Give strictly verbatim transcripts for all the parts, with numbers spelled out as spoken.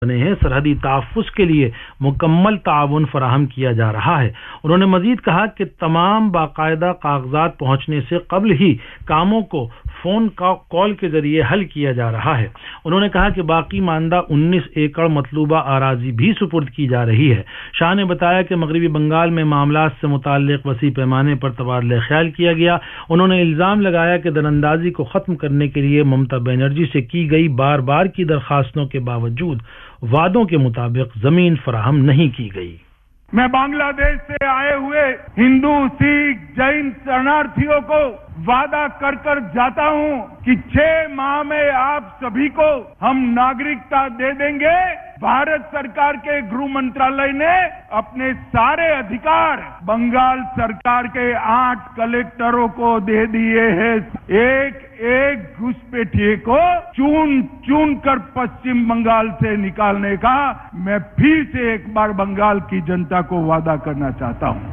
بنے ہیں سرحدی تحفظ کے لیے مکمل تعاون فراہم کیا جا رہا ہے۔ انہوں نے مزید کہا کہ تمام باقاعدہ کاغذات پہنچنے سے قبل ہی کاموں کو فون کال کے ذریعے حل کیا جا رہا ہے۔ انہوں نے کہا کہ باقی ماندہ انیس ایکڑ مطلوبہ اراضی بھی سپرد کی جا رہی ہے۔ شاہ نے بتایا کہ مغربی بنگال میں معاملات سے متعلق وسیع پیمانے پر تبادلہ خیال کیا گیا۔ انہوں نے الزام لگایا کہ دراندازی کو ختم کرنے کے لیے ممتا بنرجی سے کی گئی بار بار کی درخواستوں کے باوجود وعدوں کے مطابق زمین فراہم نہیں کی گئی۔ میں بنگلہ دیش سے آئے ہوئے ہندو، سکھ، جین شرنارتھیوں کو وعدہ کر کر جاتا ہوں کہ چھ ماہ میں آپ سبھی کو ہم ناگرکتا دے دیں گے۔ بھارت سرکار کے گروہ منترالیہ نے اپنے سارے ادھیکار بنگال سرکار کے آٹھ کلیکٹروں کو دے دیے ہیں۔ ایک ایک گھسپیٹھیے کو چون چون کر پشچم بنگال سے نکالنے کا میں پھر سے ایک بار بنگال کی جنتا کو وعدہ کرنا چاہتا ہوں۔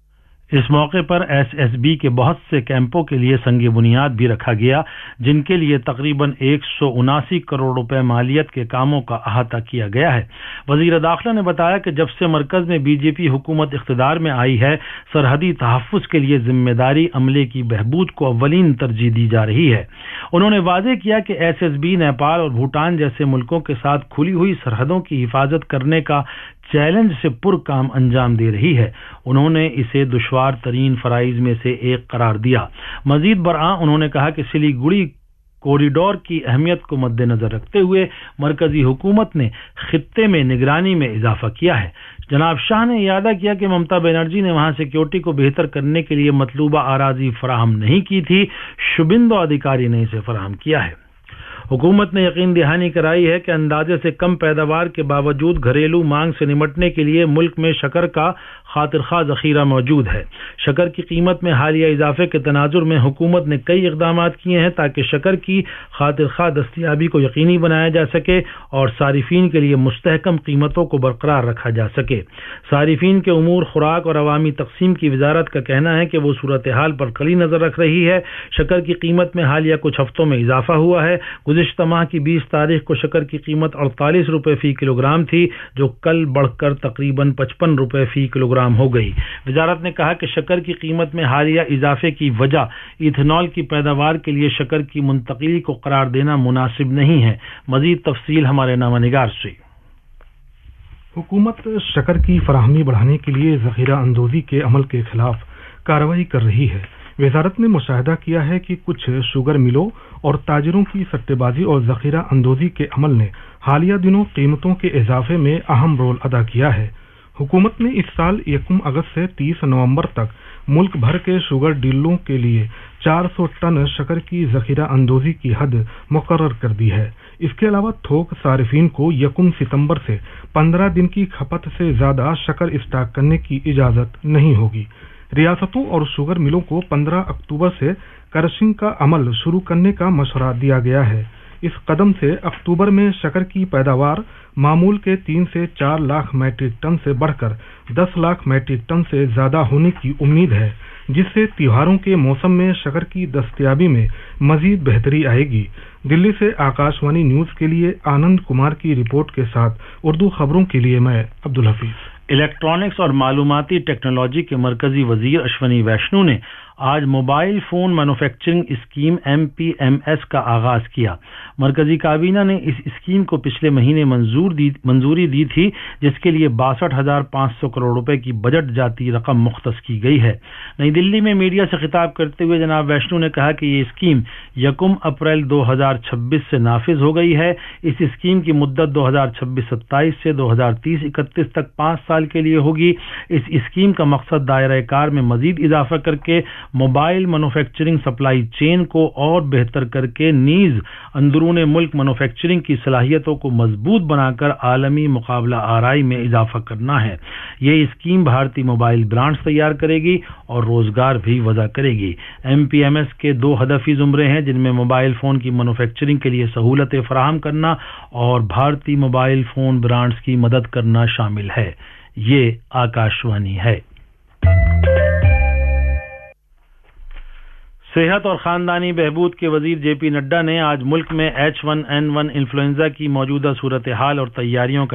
اس موقع پر ایس ایس بی کے بہت سے کیمپوں کے لیے سنگ بنیاد بھی رکھا گیا، جن کے لیے تقریباً ایک سو اناسی کروڑ روپے مالیت کے کاموں کا احاطہ کیا گیا ہے۔ وزیر داخلہ نے بتایا کہ جب سے مرکز میں بی جے پی حکومت اقتدار میں آئی ہے، سرحدی تحفظ کے لیے ذمہ داری عملے کی بہبود کو اولین ترجیح دی جا رہی ہے۔ انہوں نے واضح کیا کہ ایس ایس بی نیپال اور بھوٹان جیسے ملکوں کے ساتھ کھلی ہوئی سرحدوں کی حفاظت کرنے کا چیلنج سے پر کام انجام دے رہی ہے۔ انہوں نے اسے دشوار ترین فرائض میں سے ایک قرار دیا۔ مزید برآں انہوں نے کہا کہ سلیگوڑی کوریڈور کی اہمیت کو مد نظر رکھتے ہوئے مرکزی حکومت نے خطے میں نگرانی میں اضافہ کیا ہے۔ جناب شاہ نے اعادہ کیا کہ ممتا بنرجی نے وہاں سیکیورٹی کو بہتر کرنے کے لیے مطلوبہ اراضی فراہم نہیں کی تھی، شوبندو ادھیکاری نے اسے فراہم کیا ہے۔ حکومت نے یقین دہانی کرائی ہے کہ اندازے سے کم پیداوار کے باوجود گھریلو مانگ سے نمٹنے کے لیے ملک میں شکر کا خاطر خواہ ذخیرہ موجود ہے۔ شکر کی قیمت میں حالیہ اضافے کے تناظر میں حکومت نے کئی اقدامات کیے ہیں تاکہ شکر کی خاطر خواہ دستیابی کو یقینی بنایا جا سکے اور صارفین کے لیے مستحکم قیمتوں کو برقرار رکھا جا سکے۔ صارفین کے امور، خوراک اور عوامی تقسیم کی وزارت کا کہنا ہے کہ وہ صورتحال پر کڑی نظر رکھ رہی ہے۔ شکر کی قیمت میں حالیہ کچھ ہفتوں میں اضافہ ہوا ہے۔ گزشتہ ماہ کی بیس تاریخ کو شکر کی قیمت اڑتالیس روپے فی کلو گرام تھی، جو کل بڑھ کر تقریباً پچپن روپے فی کلو گرام ہو گئی۔ وزارت نے کہا کہ شکر کی قیمت میں حالیہ اضافے کی وجہ ایتھنول کی پیداوار کے لیے شکر کی منتقلی کو قرار دینا مناسب نہیں ہے۔ مزید تفصیل ہمارے نامہ نگار سے۔ حکومت شکر کی فراہمی بڑھانے کے لیے ذخیرہ اندوزی کے عمل کے خلاف کارروائی کر رہی ہے۔ وزارت نے مشاہدہ کیا ہے کہ کچھ شوگر ملوں اور تاجروں کی سٹے بازی اور ذخیرہ اندوزی کے عمل نے حالیہ دنوں قیمتوں کے اضافے میں اہم رول ادا کیا ہے۔ حکومت نے اس سال یکم اگست سے تیس نومبر تک ملک بھر کے شوگر ڈیلروں کے لیے چار سو ٹن شکر کی ذخیرہ اندوزی کی حد مقرر کر دی ہے۔ اس کے علاوہ تھوک صارفین کو یکم ستمبر سے پندرہ دن کی کھپت سے زیادہ شکر اسٹاک کرنے کی اجازت نہیں ہوگی۔ ریاستوں اور شوگر ملوں کو پندرہ اکتوبر سے کرشنگ کا عمل شروع کرنے کا مشورہ دیا گیا ہے۔ اس قدم سے اکتوبر میں شکر کی پیداوار معمول کے تین سے چار لاکھ میٹرک ٹن سے بڑھ کر دس لاکھ میٹرک ٹن سے زیادہ ہونے کی امید ہے، جس سے تیوہاروں کے موسم میں شکر کی دستیابی میں مزید بہتری آئے گی۔ دلی سے آکاش وانی نیوز کے لیے آنند کمار کی رپورٹ کے ساتھ اردو خبروں کے لیے میں عبدالحفیظ۔ الیکٹرانکس اور معلوماتی ٹیکنالوجی کے مرکزی وزیر اشونی ویشنو نے آج mobile phone manufacturing scheme M P M S کا آغاز کیا۔ مرکزی کابینہ نے اس اسکیم کو پچھلے مہینے منظور دی منظوری دی تھی، جس کے لیے باسٹھ ہزار پانچ سو کروڑ روپے کی بجٹ جاتی رقم مختص کی گئی ہے۔ نئی دلی میں میڈیا سے خطاب کرتے ہوئے جناب ویشنو نے کہا کہ یہ اسکیم یکم اپریل دو ہزار چھبیس سے نافذ ہو گئی ہے۔ اس اسکیم کی مدت دو ہزار چھبیس ستائیس سے دو ہزار تیس اکتیس تک پانچ سال کے لیے ہوگی۔ اس اسکیم کا مقصد دائرہ کار میں مزید اضافہ کر کے موبائل مینوفیکچرنگ سپلائی چین کو اور بہتر کر کے نیز اندرون ملک مینوفیکچرنگ کی صلاحیتوں کو مضبوط بنا کر عالمی مقابلہ آرائی میں اضافہ کرنا ہے۔ یہ اسکیم بھارتی موبائل برانڈز تیار کرے گی اور روزگار بھی وضع کرے گی۔ ایم پی ایم ایس کے دو ہدفی زمرے ہیں، جن میں موبائل فون کی مینوفیکچرنگ کے لیے سہولتیں فراہم کرنا اور بھارتی موبائل فون برانڈز کی مدد کرنا شامل ہے۔ یہ آکاش وانی ہے۔ صحت اور خاندانی بہبود کے وزیر جے پی نڈا نے آج ملک میں H one N one influenza کی موجودہ صورتحال اور تیاریوں کا